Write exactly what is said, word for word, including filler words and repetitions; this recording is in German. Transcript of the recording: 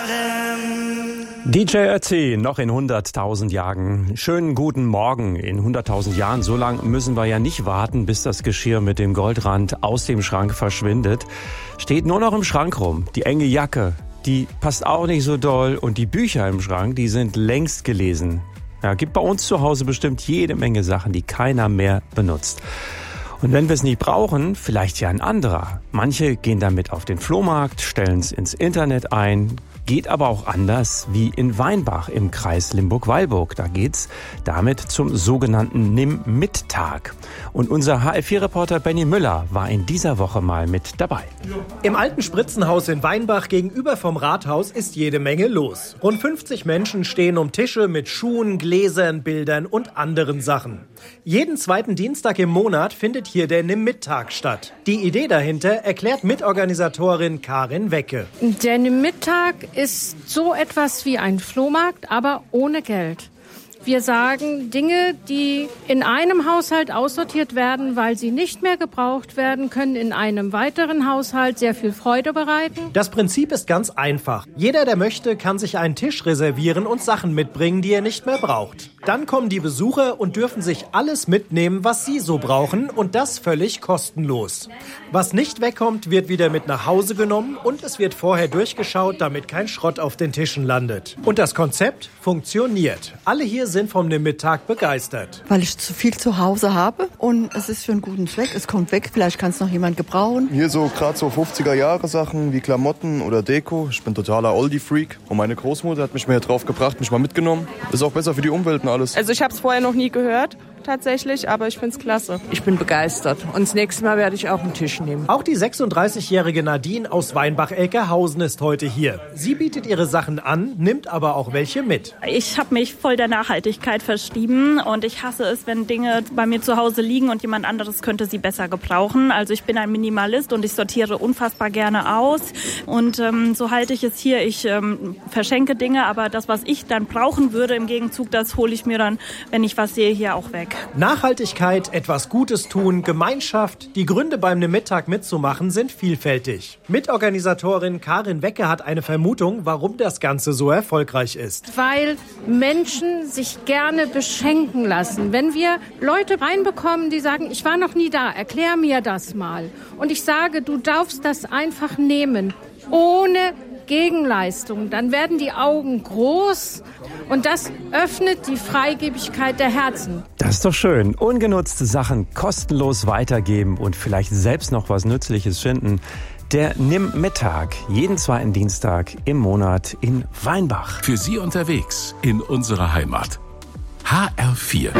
D J Ötzi noch in hunderttausend Jahren. Schönen guten Morgen. In hunderttausend Jahren, so lang müssen wir ja nicht warten, bis das Geschirr mit dem Goldrand aus dem Schrank verschwindet. Steht nur noch im Schrank rum. Die enge Jacke, die passt auch nicht so doll. Und die Bücher im Schrank, die sind längst gelesen. Ja, gibt bei uns zu Hause bestimmt jede Menge Sachen, die keiner mehr benutzt. Und wenn wir es nicht brauchen, vielleicht ja ein anderer. Manche gehen damit auf den Flohmarkt, stellen es ins Internet ein. Geht aber auch anders wie in Weinbach im Kreis Limburg-Weilburg. Da geht's damit zum sogenannten Nimm-Mit-Tag. Und unser H F vier Reporter Benny Müller war in dieser Woche mal mit dabei. Im alten Spritzenhaus in Weinbach gegenüber vom Rathaus ist jede Menge los. Rund fünfzig Menschen stehen um Tische mit Schuhen, Gläsern, Bildern und anderen Sachen. Jeden zweiten Dienstag im Monat findet hier der Nimm-Mit-Tag statt. Die Idee dahinter erklärt Mitorganisatorin Karin Wecke. Der Nimm-Mit-Tag ist so etwas wie ein Flohmarkt, aber ohne Geld. Wir sagen, Dinge, die in einem Haushalt aussortiert werden, weil sie nicht mehr gebraucht werden, können in einem weiteren Haushalt sehr viel Freude bereiten. Das Prinzip ist ganz einfach. Jeder, der möchte, kann sich einen Tisch reservieren und Sachen mitbringen, die er nicht mehr braucht. Dann kommen die Besucher und dürfen sich alles mitnehmen, was sie so brauchen, und das völlig kostenlos. Was nicht wegkommt, wird wieder mit nach Hause genommen und es wird vorher durchgeschaut, damit kein Schrott auf den Tischen landet. Und das Konzept funktioniert. Alle hier sind vom Nimm-Mit-Tag begeistert. Weil ich zu viel zu Hause habe und es ist für einen guten Zweck. Es kommt weg, vielleicht kann es noch jemand gebrauchen. Hier so gerade so fünfziger-Jahre-Sachen wie Klamotten oder Deko. Ich bin totaler Oldie-Freak und meine Großmutter hat mich mal hier drauf gebracht, mich mal mitgenommen. Ist auch besser für die Umwelt und alles. Also ich habe es vorher noch nie gehört, tatsächlich, aber ich finde es klasse. Ich bin begeistert und das nächste Mal werde ich auch einen Tisch nehmen. Auch die sechsunddreißigjährige Nadine aus Weinbach-Elkerhausen ist heute hier. Sie bietet ihre Sachen an, nimmt aber auch welche mit. Ich habe mich voll der Nachhaltigkeit verschrieben und ich hasse es, wenn Dinge bei mir zu Hause liegen und jemand anderes könnte sie besser gebrauchen. Also ich bin ein Minimalist und ich sortiere unfassbar gerne aus und ähm, so halte ich es hier. Ich ähm, verschenke Dinge, aber das, was ich dann brauchen würde im Gegenzug, das hole ich mir dann, wenn ich was sehe, hier auch weg. Nachhaltigkeit, etwas Gutes tun, Gemeinschaft. Die Gründe beim Nimm-Mit-Tag mitzumachen sind vielfältig. Mitorganisatorin Karin Wecke hat eine Vermutung, warum das Ganze so erfolgreich ist. Weil Menschen sich gerne beschenken lassen. Wenn wir Leute reinbekommen, die sagen, ich war noch nie da, erklär mir das mal. Und ich sage, du darfst das einfach nehmen, ohne Gegenleistung, dann werden die Augen groß und das öffnet die Freigebigkeit der Herzen. Das ist doch schön. Ungenutzte Sachen kostenlos weitergeben und vielleicht selbst noch was Nützliches finden. Der Nimm-Mit-Tag, jeden zweiten Dienstag im Monat in Weinbach. Für Sie unterwegs in unserer Heimat. H R vier.